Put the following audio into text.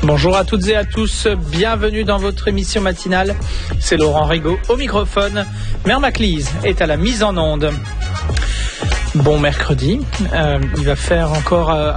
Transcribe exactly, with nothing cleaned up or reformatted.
Bonjour à toutes et à tous, bienvenue dans votre émission matinale. C'est Laurent Rigaud au microphone. Mère Maclise est à la mise en onde. Bon mercredi, euh, il va faire encore euh,